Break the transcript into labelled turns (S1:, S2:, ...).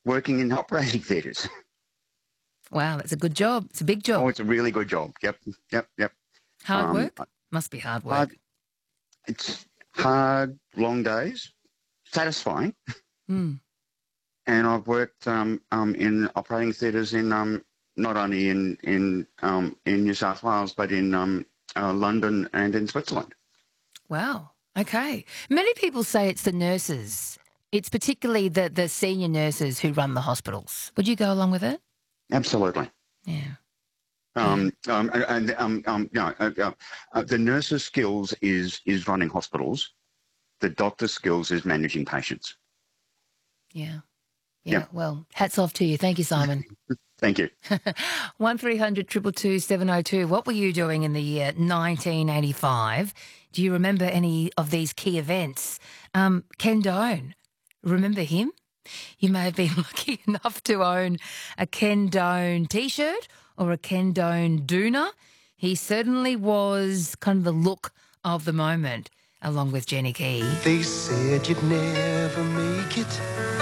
S1: working in operating theatres.
S2: Wow, that's a good job. It's a big
S1: Oh,
S2: job.
S1: it's a really good job. Yep, yep, yep.
S2: Hard
S1: Um,
S2: work? Must be hard
S1: hard,
S2: work.
S1: it's hard, long days, satisfying.
S2: Mm.
S1: And I've worked in operating theatres in not only in New South Wales but in London and in Switzerland.
S2: Wow. Okay. Many people say it's the nurses. It's particularly the senior nurses who run the hospitals. Would you go along with it?
S1: Absolutely.
S2: Yeah. Yeah.
S1: The nurse's skills is running hospitals. The doctor's skills is managing patients.
S2: Yeah.
S1: Yeah.
S2: Yeah. Well, hats off to you. Thank you, Simon.
S1: Thank you.
S2: 1300 222 702. What were you doing in the year 1985? Do you remember any of these key events? Ken Doan, remember him? You may have been lucky enough to own a Ken Doan T-shirt or a Ken Doan doona. He certainly was kind of the look of the moment, along with Jenny Key.
S3: They said you'd never make it.